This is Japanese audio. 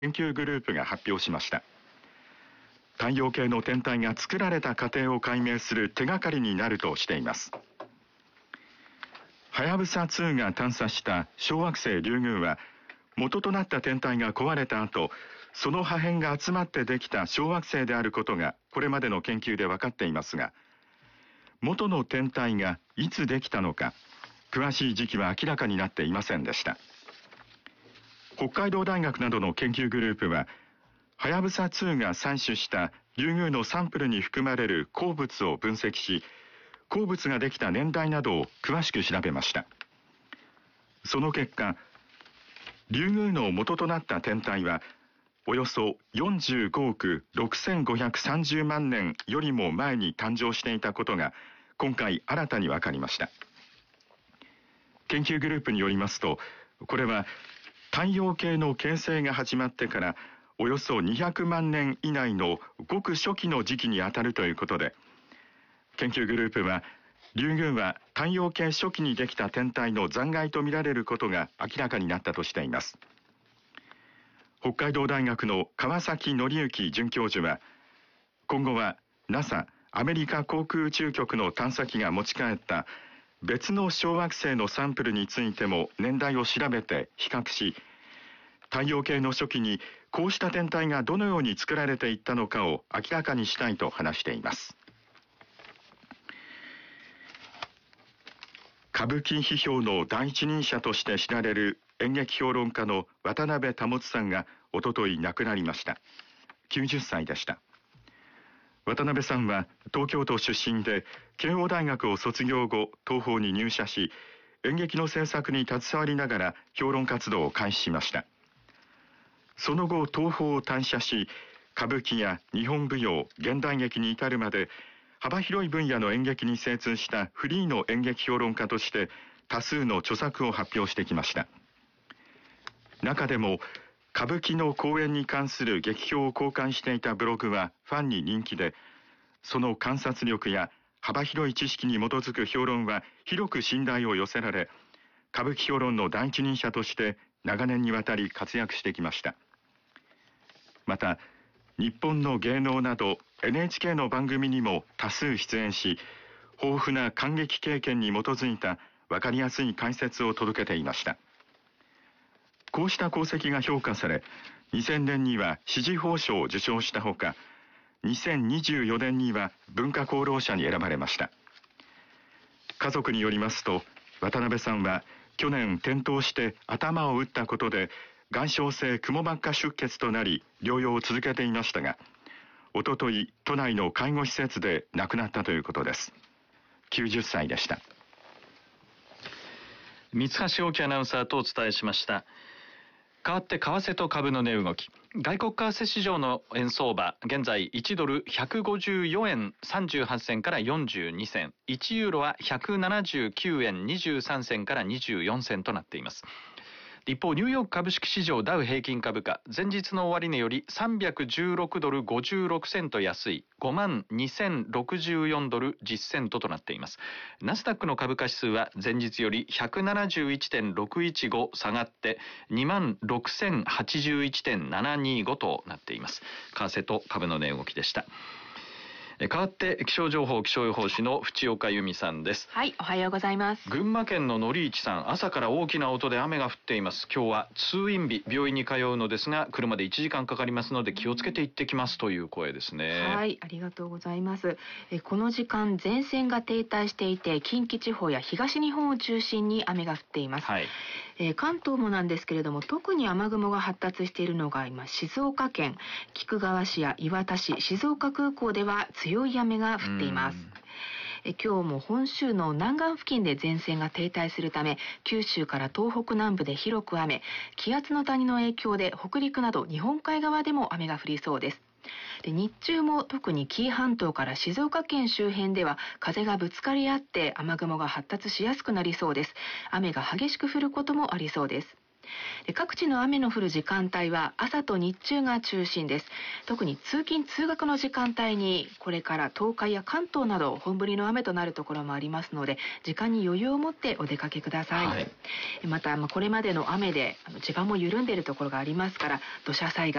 研究グループが発表しました。太陽系の天体が作られた過程を解明する手がかりになるとしています。はやぶさ2が探査した小惑星リュウグウは、元となった天体が壊れた後、その破片が集まってできた小惑星であることがこれまでの研究で分かっていますが、元の天体がいつできたのか、詳しい時期は明らかになっていませんでした。北海道大学などの研究グループは、はやぶさ2が採取したリュウグウのサンプルに含まれる鉱物を分析し、鉱物ができた年代などを詳しく調べました。その結果、リュウグウの元となった天体は、およそ45億6530万年よりも前に誕生していたことが今回新たに分かりました。研究グループによりますと、これは太陽系の形成が始まってからおよそ200万年以内のごく初期の時期にあたるということで、研究グループはリュウグウは太陽系初期にできた天体の残骸とみられることが明らかになったとしています。北海道大学の川崎紀之准教授は、今後は NASA アメリカ航空宇宙局の探査機が持ち帰った別の小惑星のサンプルについても年代を調べて比較し、太陽系の初期にこうした天体がどのように作られていったのかを明らかにしたいと話しています。歌舞伎批評の第一人者として知られる演劇評論家の渡辺保さんがおととい亡くなりました。90歳でした。渡辺さんは東京都出身で、慶応大学を卒業後東宝に入社し、演劇の制作に携わりながら評論活動を開始しました。その後東宝を退社し、歌舞伎や日本舞踊、現代劇に至るまで幅広い分野の演劇に精通したフリーの演劇評論家として多数の著作を発表してきました。中でも歌舞伎の公演に関する劇評を公開していたブログはファンに人気で、その観察力や幅広い知識に基づく評論は広く信頼を寄せられ、歌舞伎評論の第一人者として長年にわたり活躍してきました。また、日本の芸能など NHK の番組にも多数出演し、豊富な観劇経験に基づいた分かりやすい解説を届けていました。こうした功績が評価され、2000年には紫綬褒章を受章したほか、2024年には文化功労者に選ばれました。家族によりますと、渡辺さんは去年転倒して頭を打ったことで外傷性くも膜下出血となり療養を続けていましたが、おととい都内の介護施設で亡くなったということです。90歳でした。 三橋大樹アナウンサーとお伝えしました。変わって為替と株の値動き。外国為替市場の円相場、現在1ドル154円38銭から42銭、1ユーロは179円23銭から24銭となっています。一方、ニューヨーク株式市場ダウ平均株価、前日の終値より316ドル56セント安い 52,064 ドル10セントとなっています。ナスダックの株価指数は前日より 171.615 下がって26,081.725 となっています。為替と株の値動きでした。変わって気象情報気象予報士の淵岡由美さんです。 はい、おはようございます。 群馬県ののりいちさん、朝から大きな音で雨が降っています。今日は通院日、病院に通うのですが車で1時間かかりますので気をつけて行ってきますという声ですね。 はい、ありがとうございます。この時間前線が停滞していて、近畿地方や東日本を中心に雨が降っています。はい。関東もなんですけれども、特に雨雲が発達しているのが今静岡県菊川市や磐田市、静岡空港では強い雨が降っています。今日も本州の南岸付近で前線が停滞するため、九州から東北南部で広く雨、気圧の谷の影響で北陸など日本海側でも雨が降りそうです。日中も特に紀伊半島から静岡県周辺では風がぶつかり合って雨雲が発達しやすくなりそうです。雨が激しく降ることもありそうです。各地の雨の降る時間帯は朝と日中が中心です。特に通勤通学の時間帯にこれから東海や関東など本降りの雨となるところもありますので、時間に余裕を持ってお出かけください。はい、またこれまでの雨で地盤も緩んでいるところがありますから、土砂災害